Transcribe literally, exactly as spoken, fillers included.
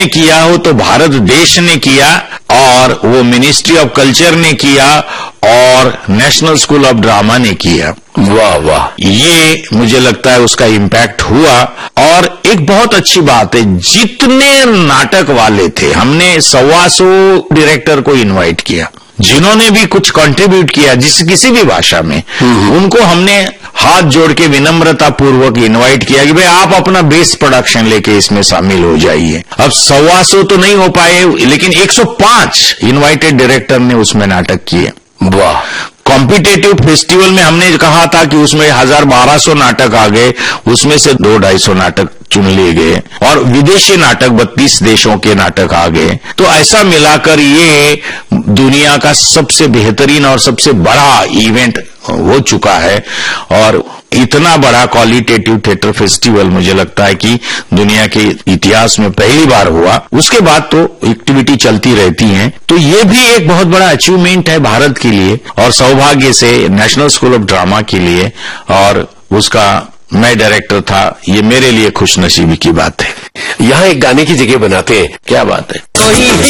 किया हो तो भारत देश ने किया, और वो मिनिस्ट्री ऑफ कल्चर ने किया, और नेशनल स्कूल ऑफ ड्रामा ने किया। वाह वाह, ये मुझे लगता है उसका इम्पैक्ट हुआ। और एक बहुत अच्छी बात है, जितने नाटक वाले थे हमने सवा सौ डायरेक्टर को इनवाइट किया, जिन्होंने भी कुछ कंट्रीब्यूट किया जिस किसी भी भाषा में, उनको हमने हाथ जोड़ के विनम्रता पूर्वक इनवाइट किया कि भाई आप अपना बेस प्रोडक्शन लेके इसमें शामिल हो जाइए। अब सवा सौ तो नहीं हो पाए, लेकिन एक सौ पांच इनवाइटेड डायरेक्टर ने उसमें नाटक किए। वाह। कॉम्पिटेटिव फेस्टिवल में हमने कहा था कि उसमें हजार बारह सौ नाटक आ गए, उसमें से दो ढाई सौ नाटक चुन लिए गए, और विदेशी नाटक बत्तीस देशों के नाटक आ गए। तो ऐसा मिलाकर ये दुनिया का सबसे बेहतरीन और सबसे बड़ा इवेंट हो चुका है। और इतना बड़ा क्वालिटेटिव थिएटर फेस्टिवल मुझे लगता है कि दुनिया के इतिहास में पहली बार हुआ। उसके बाद तो एक्टिविटी चलती रहती है। तो ये भी एक बहुत बड़ा अचीवमेंट है भारत के लिए, और सौभाग्य से नेशनल स्कूल ऑफ ड्रामा के लिए, और उसका मैं डायरेक्टर था। ये मेरे लिए खुशनसीबी की बात है। यहाँ एक गाने की जगह बनाते हैं। क्या बात है। कोई